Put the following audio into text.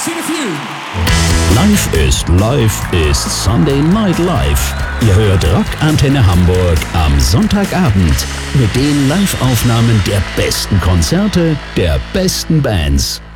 seen a few. Live ist Sunday Night Live. Ihr hört Rock Antenne Hamburg am Sonntagabend mit den Live-Aufnahmen der besten Konzerte der besten Bands.